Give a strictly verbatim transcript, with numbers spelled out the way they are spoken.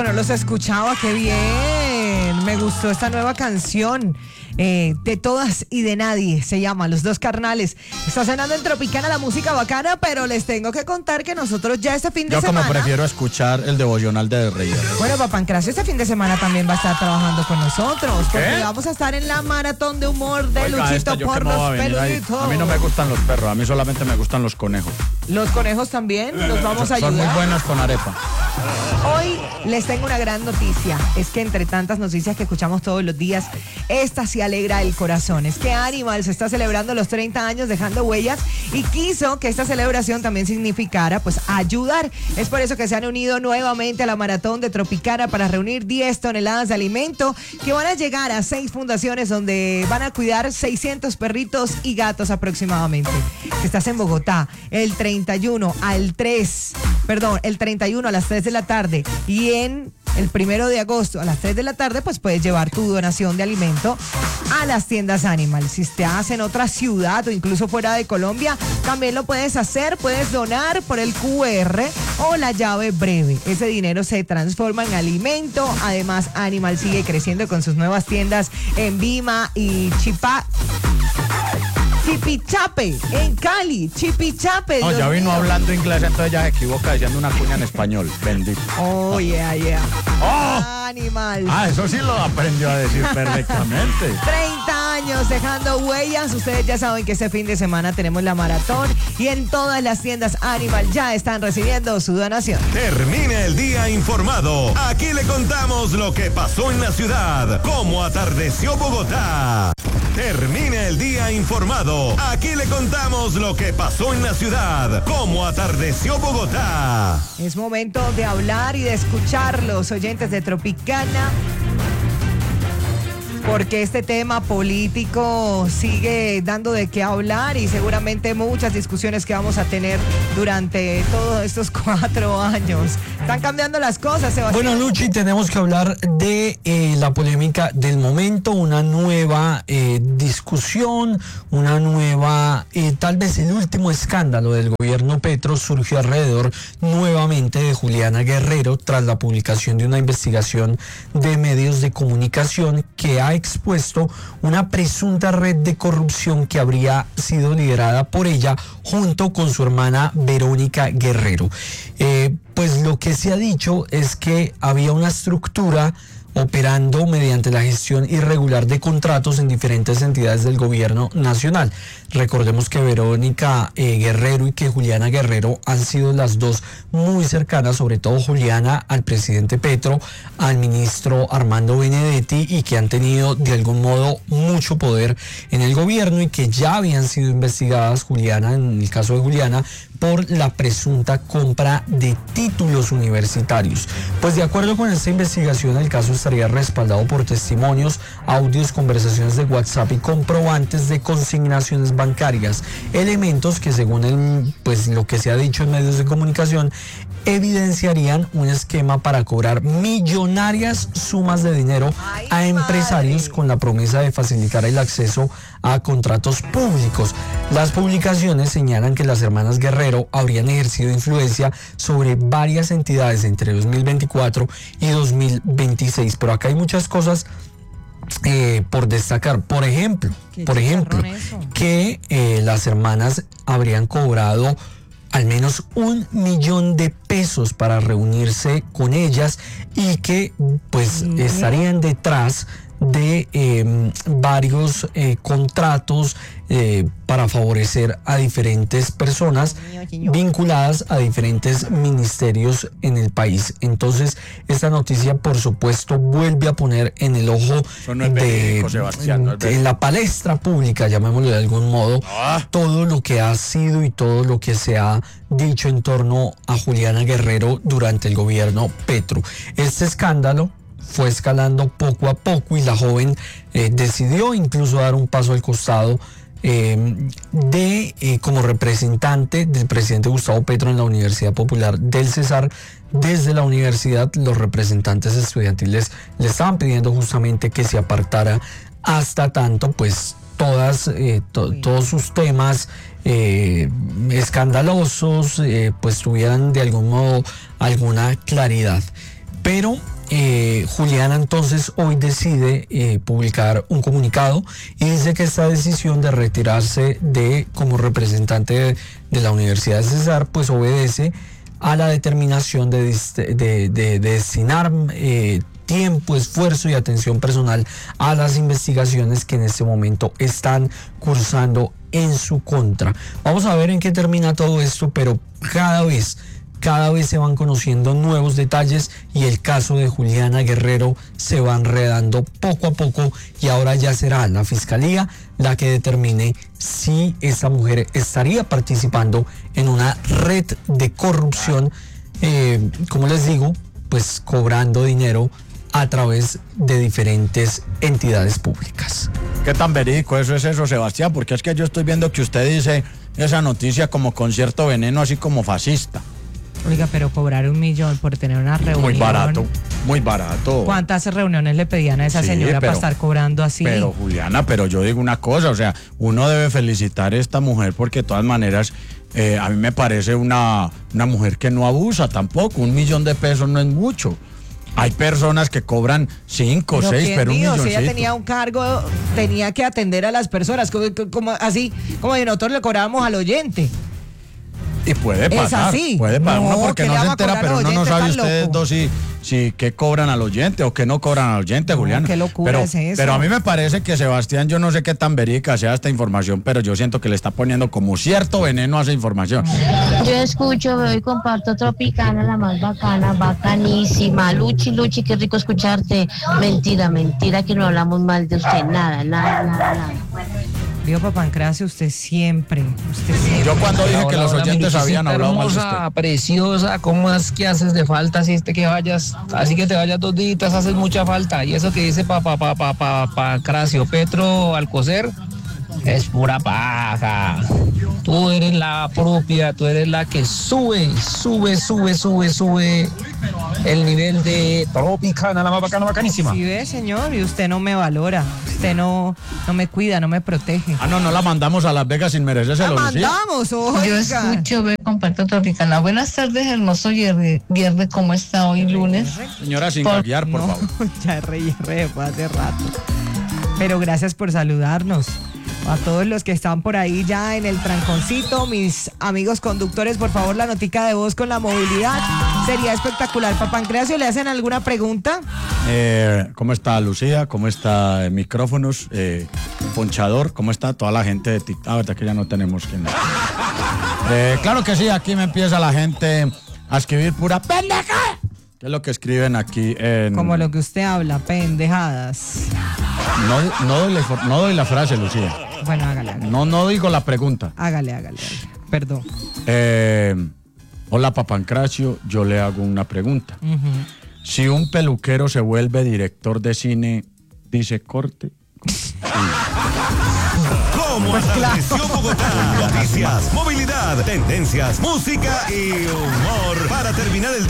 No los escuchaba, qué bien. Me gustó esta nueva canción. Eh, de todas y de nadie se llama Los Dos Carnales. Está sonando en Tropicana la música bacana, pero les tengo que contar que nosotros ya este fin de Yo semana. Yo como prefiero escuchar el devocional de Reyes. Bueno, Papancracio este fin de semana también va a estar trabajando con nosotros. Porque ¿Qué? Vamos a estar en la maratón de humor de Oiga, Luchito esta, por los peluditos. A mí no me gustan los perros, a mí solamente me gustan los conejos. Los conejos también, los vamos a ayudar. Son muy buenos con arepa. Hoy les tengo una gran noticia. Es que entre tantas noticias que escuchamos todos los días, esta sí alegra el corazón. Es que Animal se está celebrando los treinta años dejando huellas y quiso que esta celebración también significara pues ayudar. Es por eso que se han unido nuevamente a la maratón de Tropicana para reunir diez toneladas de alimento que van a llegar a seis fundaciones donde van a cuidar seiscientos perritos y gatos aproximadamente. Si estás en Bogotá, el treinta y uno al tres, perdón, el treinta y uno a las tres de la tarde y en el primero de agosto a las tres de la tarde, pues puedes llevar tu donación de alimento a las tiendas Animal. Si estás en otra ciudad o incluso fuera de Colombia, también lo puedes hacer. Puedes donar por el cu erre o la llave breve. Ese dinero se transforma en alimento. Además, Animal sigue creciendo con sus nuevas tiendas en Vima y Chipá. Chipichape, en Cali, Chipichape. No, ya vino mío. hablando inglés, entonces ya se equivoca diciendo una cuña en español. Bendito. Oh, yeah, yeah. Oh. Animal. Ah, eso sí lo aprendió a decir perfectamente. treinta años dejando huellas. Ustedes ya saben que este fin de semana tenemos la maratón y en todas las tiendas Animal ya están recibiendo su donación. Termina el día informado. Aquí le contamos lo que pasó en la ciudad, cómo atardeció Bogotá. Termina el día informado. Aquí le contamos lo que pasó en la ciudad, cómo atardeció Bogotá. Es momento de hablar y de escuchar los oyentes de Tropicana, porque este tema político sigue dando de qué hablar y seguramente muchas discusiones que vamos a tener durante todos estos cuatro años. Están cambiando las cosas, Sebastián. Bueno, Luchi, tenemos que hablar de eh, la polémica del momento, una nueva eh, discusión, una nueva, eh, tal vez el último escándalo del gobierno Petro surgió alrededor nuevamente de Juliana Guerrero tras la publicación de una investigación de medios de comunicación que ha expuesto una presunta red de corrupción que habría sido liderada por ella junto con su hermana Verónica Guerrero. Eh, pues lo que se ha dicho es que había una estructura operando mediante la gestión irregular de contratos en diferentes entidades del gobierno nacional. Recordemos que Verónica eh, Guerrero y que Juliana Guerrero han sido las dos muy cercanas, sobre todo Juliana al presidente Petro, al ministro Armando Benedetti, y que han tenido de algún modo mucho poder en el gobierno y que ya habían sido investigadas, Juliana, en el caso de Juliana, por la presunta compra de títulos universitarios. Pues de acuerdo con esta investigación, el caso estaría respaldado por testimonios, audios, conversaciones de WhatsApp y comprobantes de consignaciones bancarias, elementos que según el, pues lo que se ha dicho en medios de comunicación, evidenciarían un esquema para cobrar millonarias sumas de dinero Ay, a empresarios madre. con la promesa de facilitar el acceso a contratos públicos. Las publicaciones señalan que las hermanas Guerrero habrían ejercido influencia sobre varias entidades entre dos mil veinticuatro y dos mil veintiséis, pero acá hay muchas cosas Eh, por destacar. Por ejemplo, por ejemplo, eso? que eh, las hermanas habrían cobrado al menos un millón de pesos para reunirse con ellas y que pues ¿Qué? estarían detrás de eh, varios eh, contratos eh, para favorecer a diferentes personas vinculadas a diferentes ministerios en el país. Entonces, esta noticia, por supuesto, vuelve a poner en el ojo no es de, verídico, Sebastián, no es de en la palestra pública, llamémoslo de algún modo, Ah. todo lo que ha sido y todo lo que se ha dicho en torno a Juliana Guerrero durante el gobierno Petro. Este escándalo fue escalando poco a poco y la joven eh, decidió incluso dar un paso al costado eh, de eh, como representante del presidente Gustavo Petro en la Universidad Popular del Cesar. Desde la universidad, los representantes estudiantiles le estaban pidiendo justamente que se apartara hasta tanto pues todas eh, to, todos sus temas eh, escandalosos eh, pues tuvieran de algún modo alguna claridad. Pero eh, Juliana entonces hoy decide eh, publicar un comunicado y dice que esta decisión de retirarse de como representante de, de la Universidad de Cesar pues obedece a la determinación de, de, de, de destinar eh, tiempo, esfuerzo y atención personal a las investigaciones que en este momento están cursando en su contra. Vamos a ver en qué termina todo esto, pero cada vez, cada vez se van conociendo nuevos detalles y el caso de Juliana Guerrero se va enredando poco a poco y ahora ya será la fiscalía la que determine si esta mujer estaría participando en una red de corrupción, eh, como les digo, pues cobrando dinero a través de diferentes entidades públicas. ¿Qué tan verídico eso es eso, Sebastián? Porque es que yo estoy viendo que usted dice esa noticia como con cierto veneno, así como fascista. Oiga, pero cobrar un millón por tener una reunión. Muy barato, muy barato. ¿Cuántas reuniones le pedían a esa Sí, señora pero- para estar cobrando así? Pero Juliana, pero yo digo una cosa, o sea, uno debe felicitar a esta mujer porque de todas maneras eh, a mí me parece una, una mujer que no abusa tampoco, un millón de pesos no es mucho. Hay personas que cobran cinco, Pero seis, ¿quién pero un dijo? milloncito. Si ella tenía un cargo, tenía que atender a las personas, como, como así, como nosotros le cobrábamos al oyente. Y puede Es pasar, así. puede pasar, No, uno porque ¿qué no le se vamos a entera, cobrar pero al uno no oyente? sabe ¿Estás ustedes loco? dos si, si qué cobran al oyente o qué no cobran al oyente, No, Julián. qué locura pero, es eso. pero a mí me parece que Sebastián, yo no sé qué tan verídica sea esta información, pero yo siento que le está poniendo como cierto veneno a esa información. Yo escucho, veo y comparto Tropicana, la más bacana, bacanísima. Luchi, Luchi, qué rico escucharte. Mentira, mentira que no hablamos mal de usted. Nada, nada, nada, nada. Vio, Papancracio, usted siempre, usted siempre. Yo cuando dije que Hola, los hola, oyentes mi habían Luisita hablado mal de hermosa, usted. preciosa, ¿cómo es que haces de falta así este que vayas? Así que te vayas dos días, haces mucha falta. Y eso que dice papá, papá, papá, Cracio Petro Alcocer, es pura paja. Tú eres la propia, tú eres la que sube, sube, sube, sube, sube el nivel de Tropicana, la más bacana, bacanísima. Si ve, señor, y usted no me valora, usted no, no me cuida, no me protege. Ah, no, no la mandamos a Las Vegas sin ¡La merecérselo, Lucía. mandamos, oiga! Yo escucho, veo, comparto Tropicana. Buenas tardes, hermoso viernes. Viernes, ¿cómo está hoy lunes? Señora, sin Por- caguear, por No, favor. ya reí, re, fue hace rato. Pero gracias por saludarnos. A todos los que están por ahí ya en el tranconcito, mis amigos conductores, por favor, la notica de voz con la movilidad. Sería espectacular. Papancracio, ¿le hacen alguna pregunta? Eh, ¿Cómo está Lucía? ¿Cómo está eh, micrófonos? Eh, ponchador, ¿cómo está toda la gente de TikTok? Ah, verdad que ya no tenemos quien. Eh, claro que sí, aquí me empieza la gente a escribir pura pendeja. ¿Qué es lo que escriben aquí en...? Como lo que usted habla, pendejadas. No, no, doy la, infor- no doy la frase, Lucía. Bueno, hágale, hágale. No, no digo la pregunta. Hágale, hágale, hágale. Perdón. Eh, hola, Papancracio, yo le hago una pregunta. Ujú. Si un peluquero se vuelve director de cine, ¿dice corte? ¿Cómo atardeció Bogotá? Noticias, movilidad, tendencias, música y humor para terminar el día.